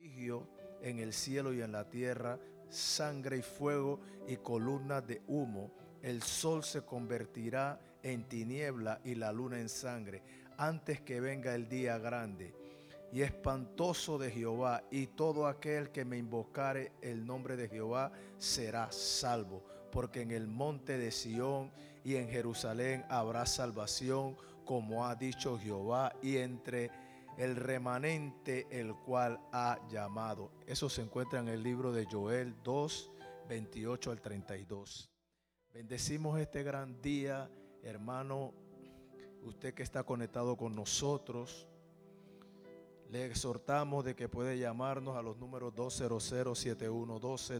En el cielo y en la tierra, sangre y fuego y columnas de humo. El sol se convertirá en tiniebla y la luna en sangre, antes que venga el día grande y espantoso de Jehová, y todo aquel que me invocare el nombre de Jehová será salvo. Porque en el monte de Sión y en Jerusalén habrá salvación, como ha dicho Jehová, y entre el remanente el cual ha llamado. Eso se encuentra en el libro de Joel 2, 28 al 32. Bendecimos este gran día, hermano, usted que está conectado con nosotros. Le exhortamos de que puede llamarnos a los números 200-7112,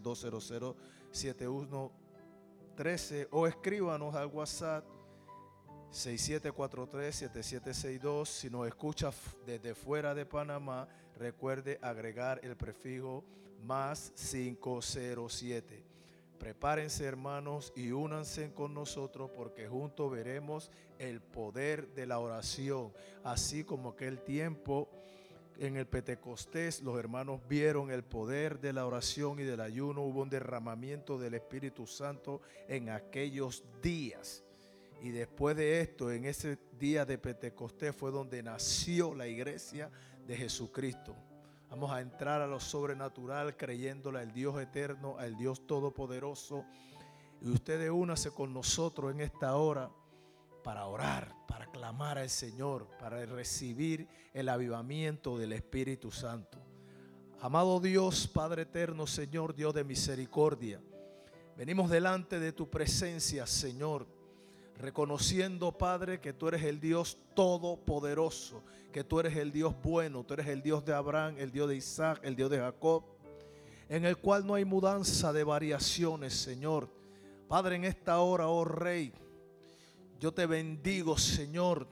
200-7113 o escríbanos al WhatsApp 6743-7762. Si nos escucha desde fuera de Panamá, recuerde agregar el prefijo más 507. Prepárense, hermanos, y únanse con nosotros, porque juntos veremos el poder de la oración. Así como aquel tiempo en el Pentecostés los hermanos vieron el poder de la oración y del ayuno. Hubo un derramamiento del Espíritu Santo en aquellos días. Y después de esto, en ese día de Pentecostés fue donde nació la iglesia de Jesucristo. Vamos a entrar a lo sobrenatural creyéndole al Dios eterno, al Dios todopoderoso. Y ustedes únanse con nosotros en esta hora para orar, para clamar al Señor, para recibir el avivamiento del Espíritu Santo. Amado Dios, Padre eterno, Señor, Dios de misericordia, venimos delante de tu presencia, Señor, reconociendo, Padre, que tú eres el Dios todopoderoso, que tú eres el Dios bueno, tú eres el Dios de Abraham, el Dios de Isaac, el Dios de Jacob, en el cual no hay mudanza de variaciones, Señor. Padre, en esta hora, oh Rey, yo te bendigo, Señor.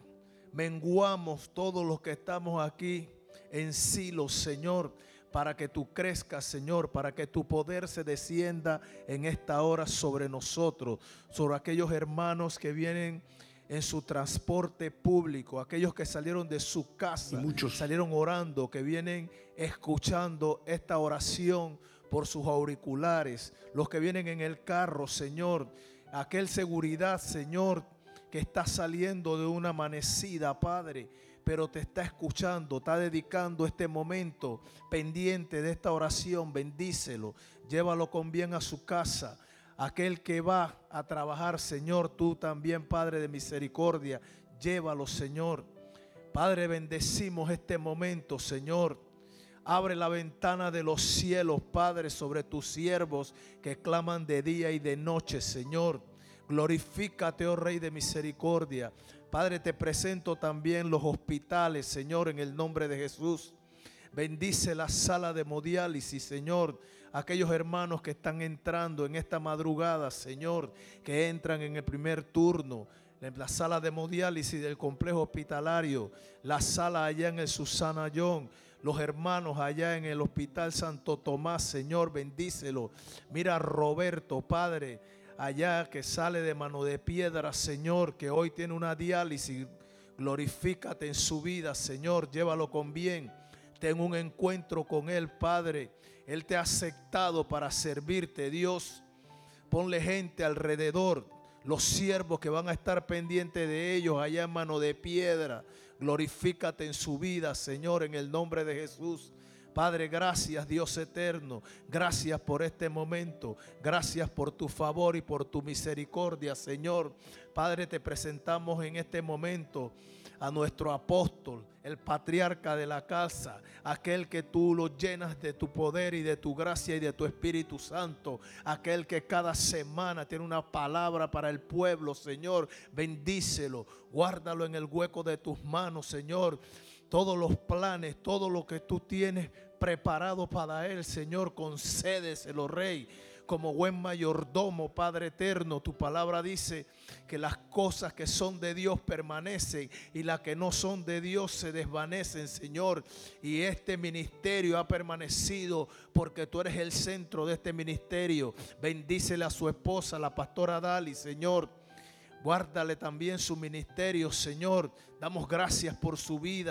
Menguamos todos los que estamos aquí en Silo, Señor, para que tú crezcas, Señor, para que tu poder se descienda en esta hora sobre nosotros, sobre aquellos hermanos que vienen en su transporte público, aquellos que salieron de su casa, muchos salieron orando, que vienen escuchando esta oración por sus auriculares, los que vienen en el carro, Señor, aquel seguridad, Señor, que está saliendo de una amanecida, Padre, pero te está escuchando, está dedicando este momento pendiente de esta oración. Bendícelo, llévalo con bien a su casa. Aquel que va a trabajar, Señor, tú también, Padre de misericordia, llévalo, Señor. Padre, bendecimos este momento, Señor. Abre la ventana de los cielos, Padre, sobre tus siervos que claman de día y de noche, Señor. Glorifícate, oh Rey de misericordia. Padre, te presento también los hospitales, Señor, en el nombre de Jesús. Bendice la sala de hemodiálisis, Señor. Aquellos hermanos que están entrando en esta madrugada, Señor, que entran en el primer turno, en la sala de hemodiálisis del complejo hospitalario, la sala allá en el Susana John, los hermanos allá en el Hospital Santo Tomás, Señor, bendícelo. Mira a Roberto, Padre, allá que sale de mano de piedra, Señor, que hoy tiene una diálisis. Glorifícate en su vida, Señor, llévalo con bien. Ten un encuentro con Él, Padre. Él te ha aceptado para servirte, Dios. Ponle gente alrededor, los siervos que van a estar pendientes de ellos allá en mano de piedra. Glorifícate en su vida, Señor, en el nombre de Jesús. Padre, gracias, Dios eterno, gracias por este momento, gracias por tu favor y por tu misericordia, Señor. Padre, te presentamos en este momento a nuestro apóstol, el patriarca de la casa, aquel que tú lo llenas de tu poder y de tu gracia y de tu Espíritu Santo, aquel que cada semana tiene una palabra para el pueblo, Señor. Bendícelo, guárdalo en el hueco de tus manos, Señor. Todos los planes, todo lo que tú tienes preparado para él, Señor, concédeselo, Rey. Como buen mayordomo, Padre eterno, tu palabra dice que las cosas que son de Dios permanecen y las que no son de Dios se desvanecen, Señor. Y este ministerio ha permanecido porque tú eres el centro de este ministerio. Bendícele a su esposa, la pastora Dali, Señor. Guárdale también su ministerio, Señor. Damos gracias por su vida.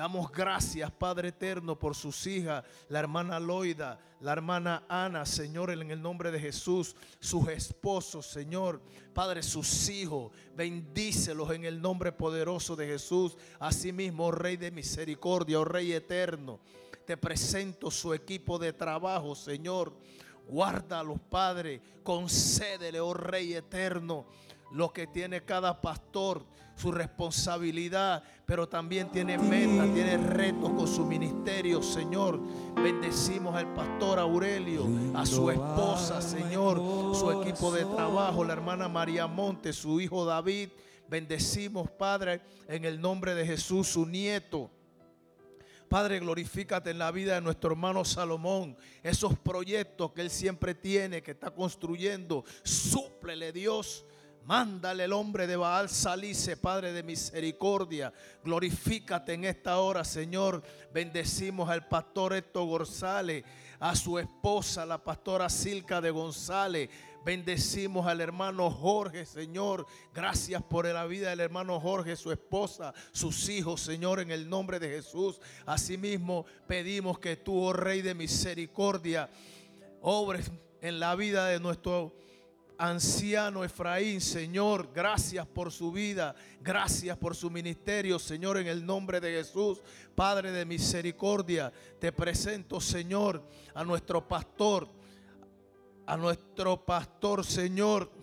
Damos gracias, Padre eterno, por sus hijas, la hermana Loida, la hermana Ana, Señor, en el nombre de Jesús, sus esposos, Señor, Padre, sus hijos, bendícelos en el nombre poderoso de Jesús. Asimismo, oh Rey de misericordia, oh Rey eterno, te presento su equipo de trabajo, Señor. Guárdalos, Padre, concédele, oh Rey eterno, lo que tiene cada pastor, su responsabilidad, pero también tiene metas, tiene retos con su ministerio, Señor. Bendecimos al pastor Aurelio, a su esposa, Señor, su equipo de trabajo, la hermana María Montes, su hijo David. Bendecimos, Padre, en el nombre de Jesús, su nieto. Padre, glorifícate en la vida de nuestro hermano Salomón. Esos proyectos que él siempre tiene, que está construyendo, súplele, Dios. Mándale el hombre de Baal Salice, Padre de misericordia. Glorifícate en esta hora, Señor. Bendecimos al pastor Héctor González, a su esposa, la pastora Silka de González. Bendecimos al hermano Jorge, Señor. Gracias por la vida del hermano Jorge, su esposa, sus hijos, Señor, en el nombre de Jesús. Asimismo, pedimos que tú, oh Rey de misericordia, obres en la vida de nuestro anciano Efraín, Señor. Gracias por su vida, gracias por su ministerio, Señor, en el nombre de Jesús. Padre de misericordia, te presento, Señor, a nuestro pastor, Señor.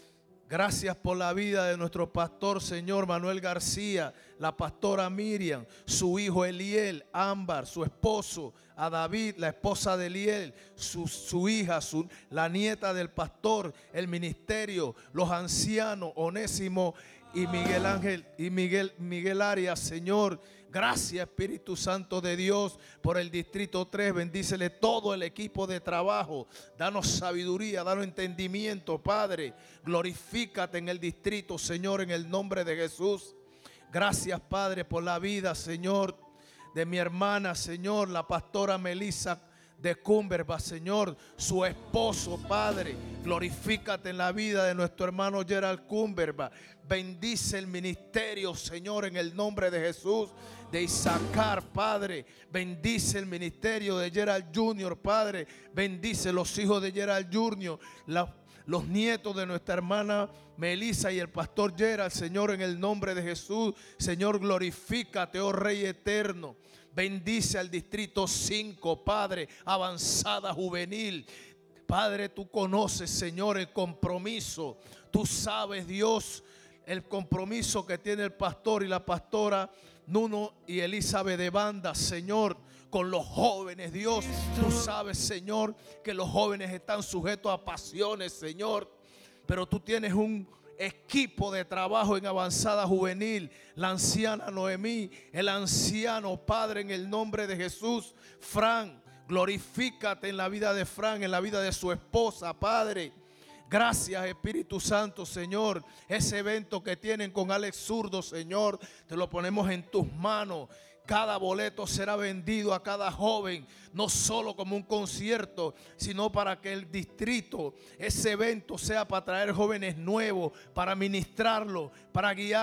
Gracias por la vida de nuestro pastor, Señor, Manuel García, la pastora Miriam, su hijo Eliel, Ámbar, su esposo, a David, la esposa de Eliel, su hija, la nieta del pastor, el ministerio, los ancianos, Onésimo y Miguel Ángel y Miguel Arias, Señor. Gracias, Espíritu Santo de Dios, por el Distrito 3. Bendícele todo el equipo de trabajo. Danos sabiduría, danos entendimiento, Padre. Glorifícate en el distrito, Señor, en el nombre de Jesús. Gracias, Padre, por la vida, Señor, de mi hermana, Señor, la pastora Melissa de Cumberba, Señor, su esposo, Padre. Glorifícate en la vida de nuestro hermano Gerald Cumberba. Bendice el ministerio, Señor, en el nombre de Jesús, de Isaacar, Padre. Bendice el ministerio de Gerald Jr., Padre. Bendice los hijos de Gerald Jr., los nietos de nuestra hermana Melissa y el pastor Gerald, Señor, en el nombre de Jesús. Señor, glorifícate, oh Rey eterno. Bendice al Distrito 5, Padre, avanzada juvenil. Padre, tú conoces, Señor, el compromiso. Tú sabes, Dios, el compromiso que tiene el pastor y la pastora Nuno y Elizabeth de Banda, Señor, con los jóvenes, Dios. Tú sabes, Señor, que los jóvenes están sujetos a pasiones, Señor, pero tú tienes un equipo de trabajo en avanzada juvenil, la anciana Noemí, el anciano, Padre, en el nombre de Jesús, Fran. Glorifícate en la vida de Fran, en la vida de su esposa, Padre. Gracias, Espíritu Santo, Señor. Ese evento que tienen con Alex Zurdo, Señor, te lo ponemos en tus manos. Cada boleto será vendido a cada joven, no solo como un concierto, sino para que el distrito, ese evento sea para traer jóvenes nuevos, para ministrarlos, para guiar.